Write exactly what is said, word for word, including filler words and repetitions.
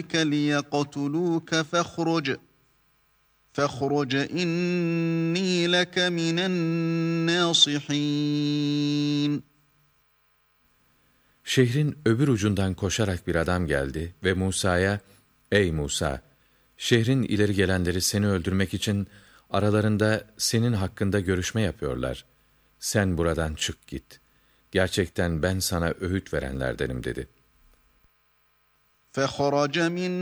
لِيَقْتُلُوكَ فَاخْرُجْ فَاخْرُجْ إِنِّي لَكَ مِنَ النَّاصِحِينَ. Şehrin öbür ucundan koşarak bir adam geldi ve Musa'ya, "Ey Musa, şehrin ileri gelenleri seni öldürmek için aralarında senin hakkında görüşme yapıyorlar. Sen buradan çık git. Gerçekten ben sana öğüt verenlerdenim." dedi. فَخَرَجَ مِنْ